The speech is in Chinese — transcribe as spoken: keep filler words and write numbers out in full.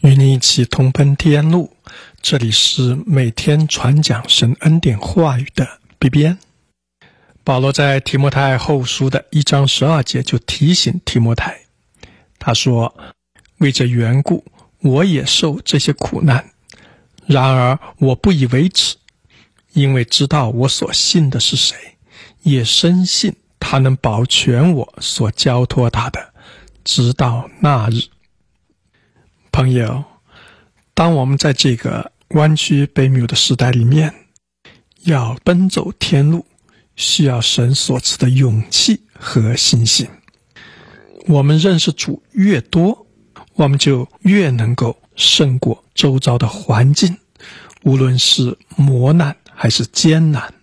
与你一起同奔天路，这里是每天传讲神恩典话语的 B B N。 保罗在提摩太后书的一章十二节就提醒提摩太，他说，为这缘故我也受这些苦难，然而我不以为耻，因为知道我所信的是谁，也深信他能保全我所交托他的，直到那日。朋友，当我们在这个弯曲卑谬的时代里面，要奔走天路，需要神所赐的勇气和信心。我们认识主越多，我们就越能够胜过周遭的环境，无论是磨难还是艰难。